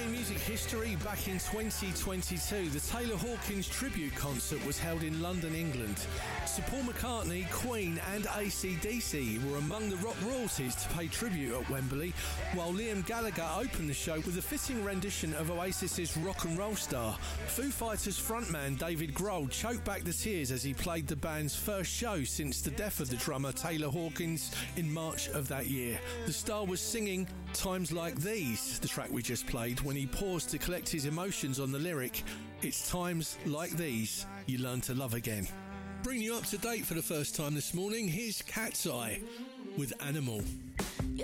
music history, back in 2022, the Taylor Hawkins tribute concert was held in London, England. Sir Paul McCartney, Queen and AC/DC were among the rock royalties to pay tribute at Wembley, while Liam Gallagher opened the show with a fitting rendition of Oasis's Rock and Roll Star. Foo Fighters frontman David Grohl choked back the tears as he played the band's first show since the death of the drummer Taylor Hawkins in March of that year. The star was singing Times Like These, the track we just played, when he paused to collect his emotions on the lyric, "It's times like these you learn to love again." Bringing you up to date for the first time this morning, here's Cat's Eye with Animal.